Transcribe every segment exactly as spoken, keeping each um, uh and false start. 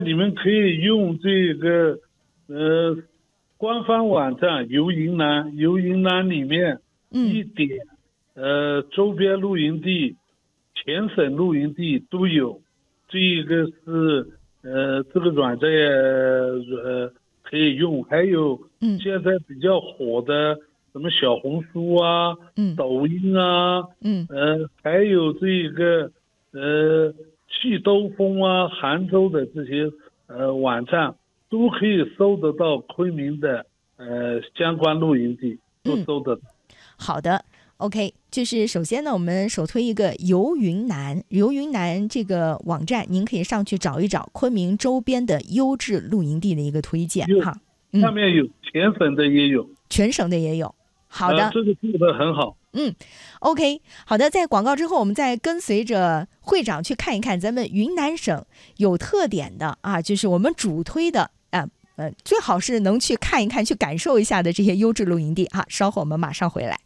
你们可以用这个呃官方网站游云南，游云南里面一点、嗯、呃周边露营地、全省露营地都有。这个是呃这个软件呃可以用，还有现在比较火的什么小红书啊、嗯、抖音啊，嗯呃还有这个呃气兜风啊、杭州的这些呃网站都可以搜得到昆明的呃相关露营地，都搜得到。 嗯、好的。OK， 就是首先呢，我们首推一个游云南，游云南这个网站，您可以上去找一找昆明周边的优质露营地的一个推荐哈。 嗯，上面有全省的也有， 全省的也有。好的， 呃、这个做得很好。 嗯 ，OK， 好的，在广告之后，我们再跟随着会长去看一看咱们云南省有特点的啊，就是我们主推的啊，呃，最好是能去看一看、去感受一下的这些优质露营地哈。稍后我们马上回来。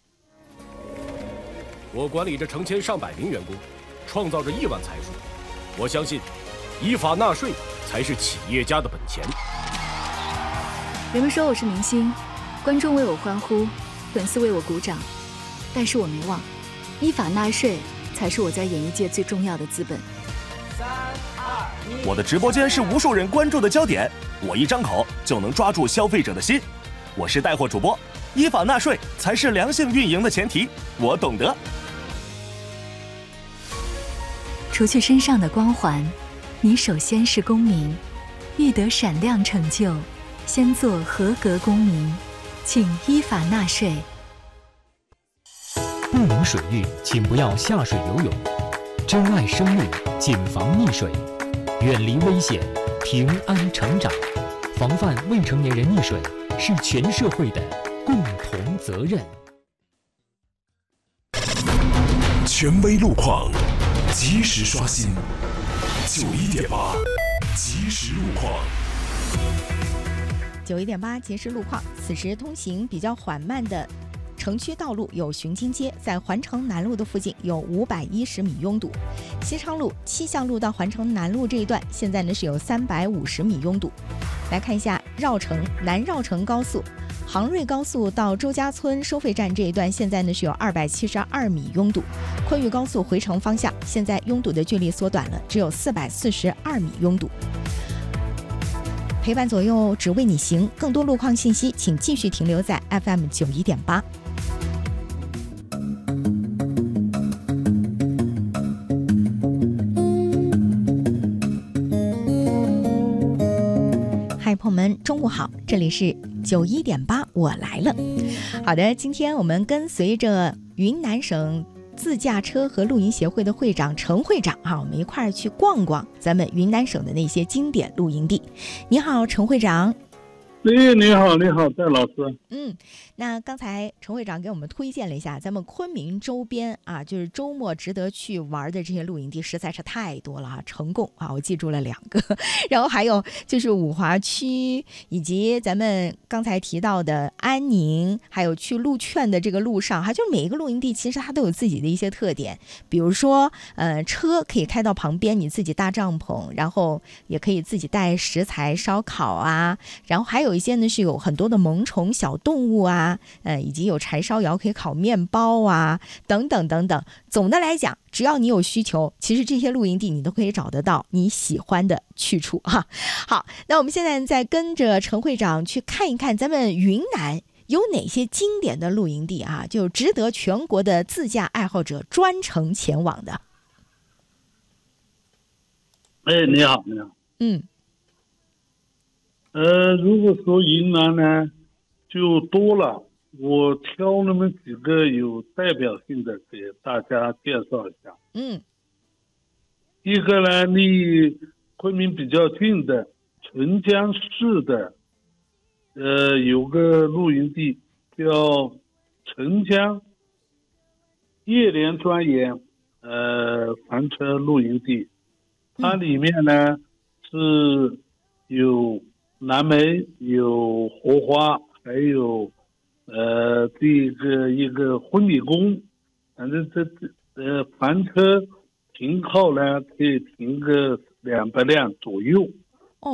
我管理着成千上百名员工，创造着亿万财富。我相信，依法纳税才是企业家的本钱。 人们说我是明星，观众为我欢呼，粉丝为我鼓掌，但是我没忘，依法纳税才是我在演艺界最重要的资本。 我的直播间是无数人关注的焦点，我一张口就能抓住消费者的心。我是带货主播，依法纳税才是良性运营的前提，我懂得。 除去身上的光环，你首先是公民。欲得闪亮成就，先做合格公民，请依法纳税。 不明水域，请不要下水游泳。珍爱生命，谨防溺水，远离危险，平安成长。防范未成年人溺水是全社会的共同责任。 权威路况，及时刷新。九一点八，即时路况。 九一点八，即时路况。此时通行比较缓慢的城区道路有巡津街，在环城南路的附近有五百一十米拥堵；西昌路、七巷路到环城南路这一段，现在呢是有三百五十米拥堵。来看一下绕城南绕城高速。杭瑞高速到周家村收费站这一段，现在呢是有二百七十二米拥堵。昆玉高速回城方向，现在拥堵的距离缩短了，只有四百四十二米拥堵。陪伴左右，只为你行。更多路况信息，请继续停留在 F M 九一点八。嗨，朋友们，中午好，这里是九一点八，我来了。好的，今天我们跟随着云南省自驾车和露营协会的会长陈会长啊，我们一块儿去逛逛咱们云南省的那些经典露营地。你好，陈会长。 哎，你好，你好，戴老师。 嗯，那刚才陈会长给我们推荐了一下咱们昆明周边啊，就是周末值得去玩的这些露营地实在是太多了啊。成贡啊，我记住了两个，然后还有就是五华区，以及咱们刚才提到的安宁，还有去鹿圈的这个路上哈，就每一个露营地其实它都有自己的一些特点，比如说呃，车可以开到旁边，你自己搭帐篷，然后也可以自己带食材烧烤啊，然后还有一些呢是有很多的萌宠小动物啊，呃，以及有柴烧窑可以烤面包啊，等等等等。总的来讲，只要你有需求，其实这些露营地你都可以找得到你喜欢的去处哈。好，那我们现在再跟着陈会长去看一看咱们云南有哪些经典的露营地啊，就值得全国的自驾爱好者专程前往的。 哎，你好，你好。 嗯。 呃，如果说云南呢，就多了，我挑那么几个有代表性的给大家介绍一下。 嗯， 一个呢，离昆明比较近的澄江市的，呃，有个露营地叫澄江叶莲庄园，呃，房车露营地，它里面呢是有蓝莓，有荷花，还有呃这个一个婚礼宫，反正这这呃房车停靠呢可以停个两百辆左右。